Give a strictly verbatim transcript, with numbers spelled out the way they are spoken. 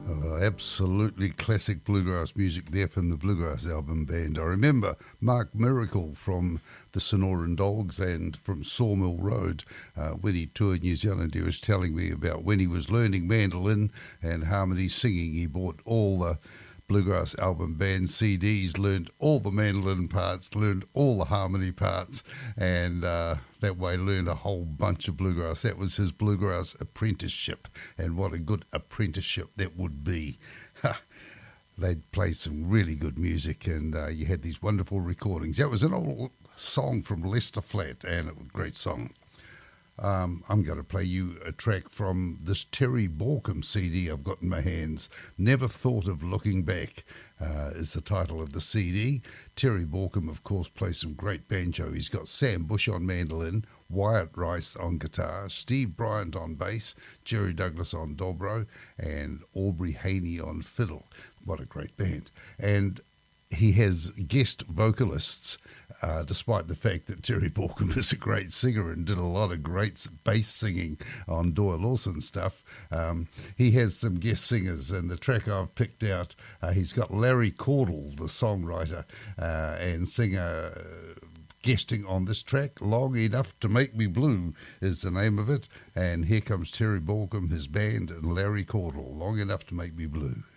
Oh, absolutely classic bluegrass music there from the Bluegrass Album Band. I remember Mark Miracle from the Sonoran Dogs and from Sawmill Road. Uh, when he toured New Zealand, he was telling me about when he was learning mandolin and harmony singing. He bought all the Bluegrass Album Band C Ds, learned all the mandolin parts, learned all the harmony parts, and uh, that way learned a whole bunch of bluegrass. That was his bluegrass apprenticeship, and what a good apprenticeship that would be. They'd play some really good music, and uh, you had these wonderful recordings. That was an old song from Lester Flatt, and it was a great song. Um, I'm going to play you a track from this Terry Borkum C D I've got in my hands. Never Thought of Looking Back uh, is the title of the C D. Terry Borkum, of course, plays some great banjo. He's got Sam Bush on mandolin, Wyatt Rice on guitar, Steve Bryant on bass, Jerry Douglas on dobro, and Aubrey Haney on fiddle. What a great band. And he has guest vocalists, uh, despite the fact that Terry Borkum is a great singer and did a lot of great bass singing on Doyle Lawson stuff. Um, he has some guest singers, and the track I've picked out, uh, he's got Larry Caudle, the songwriter uh, and singer, guesting on this track. Long Enough to Make Me Blue is the name of it. And here comes Terry Borkum, his band, and Larry Caudle. Long Enough to Make Me Blue.